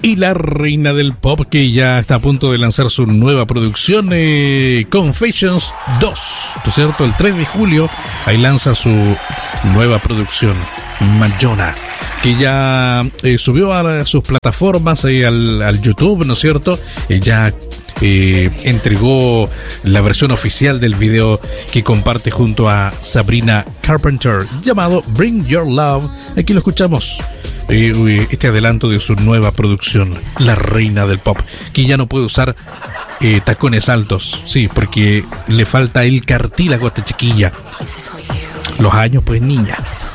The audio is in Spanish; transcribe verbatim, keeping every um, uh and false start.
Y la reina del pop, que ya está a punto de lanzar su nueva producción, eh, Confessions dos, ¿no es cierto? El tres de julio, ahí lanza su nueva producción, Madonna, que ya eh, subió a sus plataformas, eh, al, al YouTube, ¿no es cierto? Eh, ya eh, entregó la versión oficial del video que comparte junto a Sabrina Carpenter, llamado Bring Your Love. Aquí lo escuchamos. Este adelanto de su nueva producción, La Reina del Pop, que ya no puede usar eh, tacones altos, sí, porque le falta el cartílago a esta chiquilla. Los años, pues, niña.